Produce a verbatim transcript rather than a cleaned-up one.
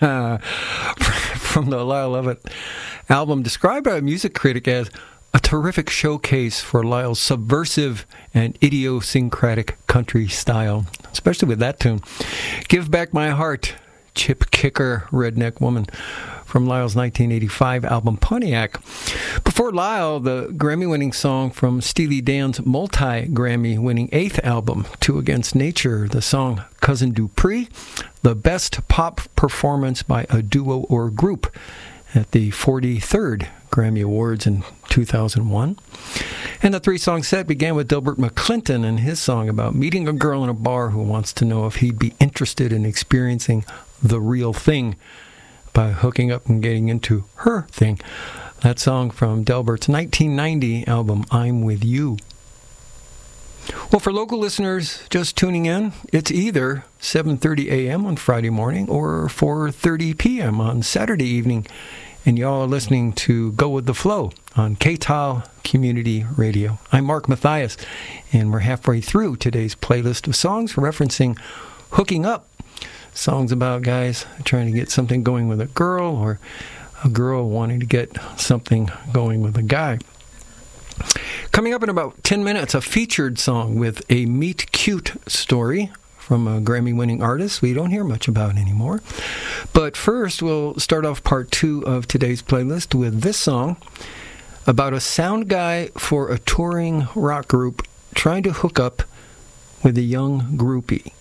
from the Lyle Lovett album, described by a music critic as a terrific showcase for Lyle's subversive and idiosyncratic country style, especially with that tune. Give Back My Heart, Chip Kicker, Redneck Woman, from Lyle's nineteen eighty-five album Pontiac. Before Lyle, the Grammy-winning song from Steely Dan's multi-Grammy-winning eighth album, Two Against Nature, the song Cousin Dupree, the best pop performance by a duo or group at the forty-third Grammy Awards in two thousand one. And the three-song set began with Delbert McClinton and his song about meeting a girl in a bar who wants to know if he'd be interested in experiencing the real thing by hooking up and getting into her thing. That song from Delbert's nineteen ninety album, I'm With You. Well, for local listeners just tuning in, it's either seven thirty a.m. on Friday morning or four thirty p.m. on Saturday evening, and y'all are listening to Go With The Flow on K T A L Community Radio. I'm Mark Mathias, and we're halfway through today's playlist of songs referencing hooking up. Songs about guys trying to get something going with a girl, or a girl wanting to get something going with a guy. Coming up in about ten minutes, a featured song with a meet cute story from a Grammy-winning artist we don't hear much about anymore. But first, we'll start off part two of today's playlist with this song about a sound guy for a touring rock group trying to hook up with a young groupie.